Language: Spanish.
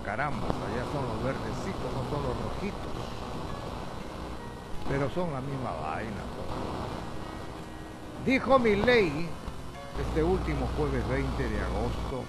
caramba, allá son los verdecitos, no son los rojitos. Pero son la misma vaina. Dijo Milei este último jueves 20 de agosto